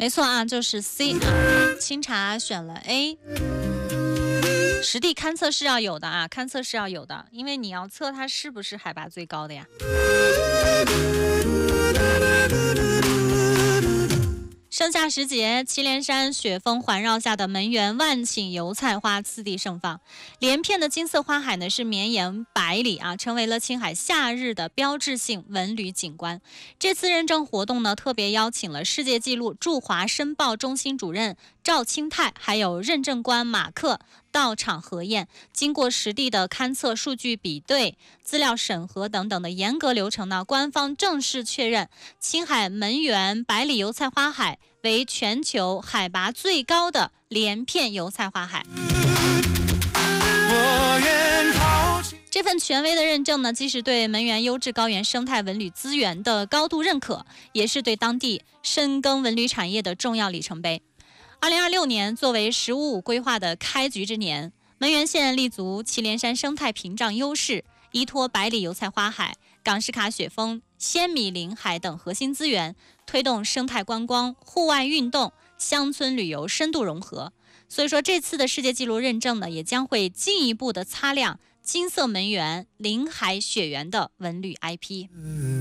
没错啊，就是 C 啊。清茶选了 A。实地勘测是要有的啊，勘测是要有的，因为你要测它是不是海拔最高的呀。盛夏时节，祁连山雪峰环绕下的门源万顷油菜花次第盛放，连片的金色花海呢是绵延百里啊，成为了青海夏日的标志性文旅景观。这次认证活动呢，特别邀请了世界纪录驻华申报中心主任赵清泰，还有认证官马克到场核验。经过实地的勘测、数据比对、资料审核等等的严格流程呢，官方正式确认青海门源百里油菜花海为全球海拔最高的连片油菜花海。这份权威的认证呢，既是对门源优质高原生态文旅资源的高度认可，也是对当地深耕文旅产业的重要里程碑。2026年作为“十五五”规划的开局之年，门源县立足祁连山生态屏障优势，依托百里油菜花海、冈什喀雪峰、仙米林海等核心资源，推动生态观光、户外运动、乡村旅游深度融合。所以说，这次的世界纪录认证呢，也将会进一步的擦亮金色门源、林海雪原的文旅 IP。